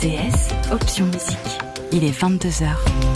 RTS, option musique. Il est 22h.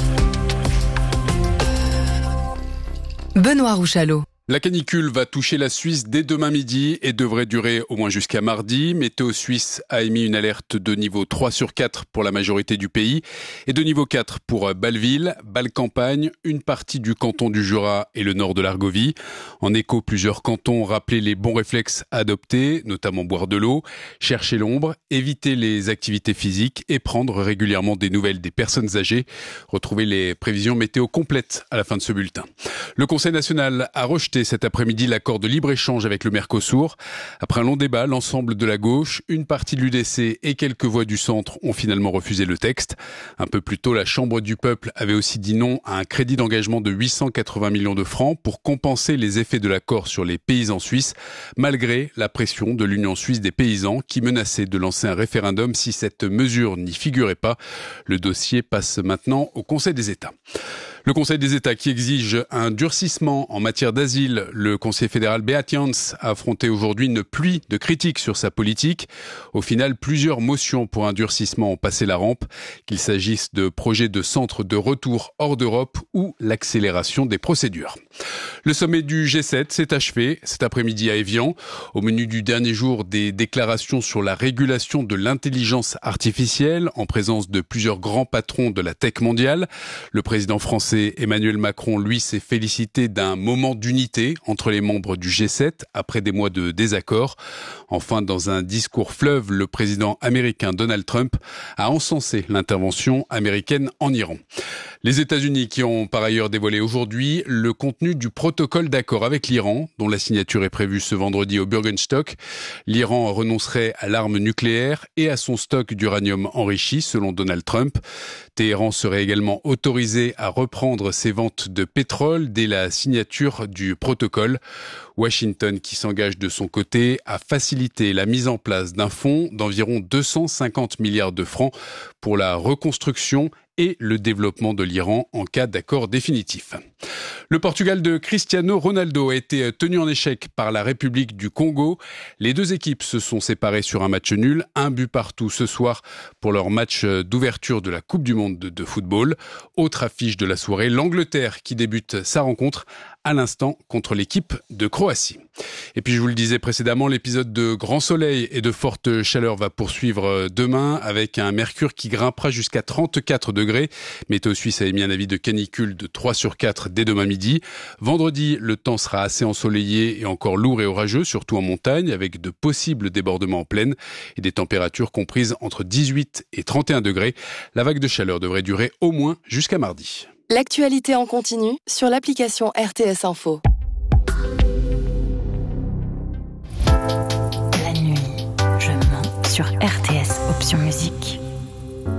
Benoît Rouchalot. La canicule va toucher la Suisse dès demain midi et devrait durer au moins jusqu'à mardi. Météo Suisse a émis une alerte de niveau 3 sur 4 pour la majorité du pays et de niveau 4 pour Bâle-Ville, Bâle-Campagne, une partie du canton du Jura et le nord de l'Argovie. En écho, plusieurs cantons ont rappelé les bons réflexes à adopter, notamment boire de l'eau, chercher l'ombre, éviter les activités physiques et prendre régulièrement des nouvelles des personnes âgées. Retrouvez les prévisions météo complètes à la fin de ce bulletin. Le Conseil national a rejeté cet après-midi l'accord de libre-échange avec le Mercosur. Après un long débat, l'ensemble de la gauche, une partie de l'UDC et quelques voix du centre ont finalement refusé le texte. Un peu plus tôt, la Chambre du peuple avait aussi dit non à un crédit d'engagement de 880 millions de francs pour compenser les effets de l'accord sur les paysans suisses, malgré la pression de l'Union suisse des paysans qui menaçait de lancer un référendum si cette mesure n'y figurait pas. Le dossier passe maintenant au Conseil des États. Le Conseil des États qui exige un durcissement en matière d'asile. Le conseiller fédéral Beat Jans a affronté aujourd'hui une pluie de critiques sur sa politique. Au final, plusieurs motions pour un durcissement ont passé la rampe, qu'il s'agisse de projets de centres de retour hors d'Europe ou l'accélération des procédures. Le sommet du G7 s'est achevé cet après-midi à Évian. Au menu du dernier jour, des déclarations sur la régulation de l'intelligence artificielle en présence de plusieurs grands patrons de la tech mondiale. Le président français Emmanuel Macron, lui, s'est félicité d'un moment d'unité entre les membres du G7 après des mois de désaccord. Enfin, dans un discours fleuve, le président américain Donald Trump a encensé l'intervention américaine en Iran. Les États-Unis qui ont par ailleurs dévoilé aujourd'hui le contenu du protocole d'accord avec l'Iran, dont la signature est prévue ce vendredi au Bürgenstock. L'Iran renoncerait à l'arme nucléaire et à son stock d'uranium enrichi, selon Donald Trump. Téhéran serait également autorisé à reprendre ses ventes de pétrole dès la signature du protocole. Washington qui s'engage de son côté à faciliter la mise en place d'un fonds d'environ 250 milliards de francs pour la reconstruction et le développement de l'Iran en cas d'accord définitif. Le Portugal de Cristiano Ronaldo a été tenu en échec par la République du Congo. Les deux équipes se sont séparées sur un match nul, un but partout ce soir pour leur match d'ouverture de la Coupe du Monde de football. Autre affiche de la soirée, l'Angleterre qui débute sa rencontre à l'instant contre l'équipe de Croatie. Et puis je vous le disais précédemment, l'épisode de grand soleil et de forte chaleur va poursuivre demain avec un mercure qui grimpera jusqu'à 34 degrés. Météo Suisse a émis un avis de canicule de 3 sur 4 dès demain midi. Vendredi, le temps sera assez ensoleillé et encore lourd et orageux, surtout en montagne, avec de possibles débordements en plaine et des températures comprises entre 18 et 31 degrés. La vague de chaleur devrait durer au moins jusqu'à mardi. L'actualité en continu sur l'application RTS Info. La nuit, je mens sur RTS, option musique.